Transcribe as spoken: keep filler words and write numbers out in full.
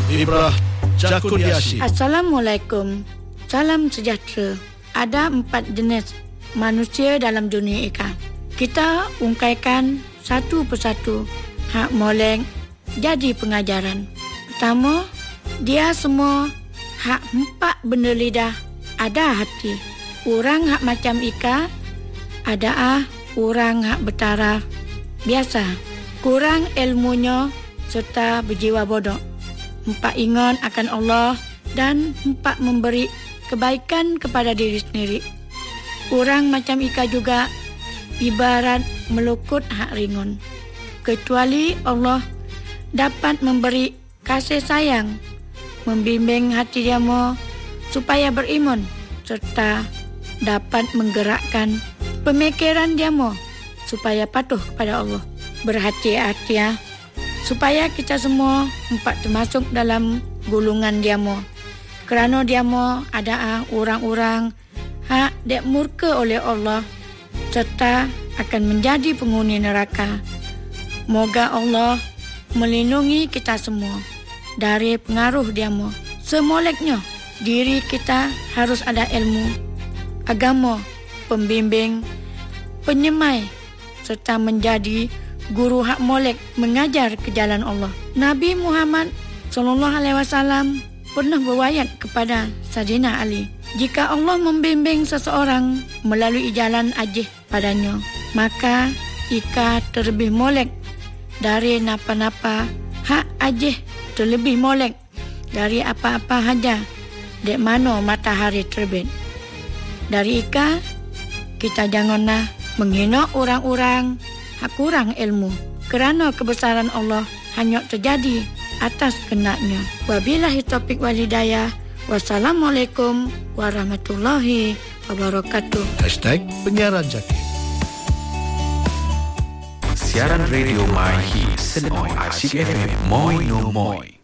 Ibrah Jakudiashi. Assalamualaikum. Salam sejahtera. Ada empat jenis manusia dalam dunia ika. Kita ungkaikan satu persatu hak molek jadi pengajaran. Pertama, dia semua hak empat benda lidah ada hati. Orang hak macam ika ada ah orang hak bertaraf biasa, kurang ilmunya serta berjiwa bodoh. Empat ingat akan Allah dan empat memberi kebaikan kepada diri sendiri. Orang macam ika juga ibarat melukut hak ringun. Kecuali Allah dapat memberi kasih sayang, membimbing hati dia mo supaya beriman serta dapat menggerakkan pemikiran dia mo supaya patuh kepada Allah. Berhati-hati ya, supaya kita semua empat termasuk dalam gulungan dia mo. Kerana dia mo ada orang-orang hak dek murka oleh Allah serta akan menjadi penghuni neraka. Moga Allah melindungi kita semua dari pengaruh dia mo. Semoleknya diri kita harus ada ilmu, agama, pembimbing, penyemai serta menjadi guru hak molek mengajar ke jalan Allah. Nabi Muhammad sallallahu alaihi wasallam pernah berwayat kepada Sayyidina Ali, jika Allah membimbing seseorang melalui jalan ajih padanya, maka ika terlebih molek dari napa-napa hak ajih, terlebih molek dari apa-apa haja dek mana matahari terbit. Dari ika kita janganlah menghina orang-orang hak kurang ilmu, kerana kebesaran Allah hanya terjadi atas kenaknya. Wabillahi taufiq wal hidayah. Wassalamualaikum warahmatullahi wabarakatuh. Hashtag Penyiaran Jaki. Siaran radio My Hits Senoi Asyik F M Moi No Moi.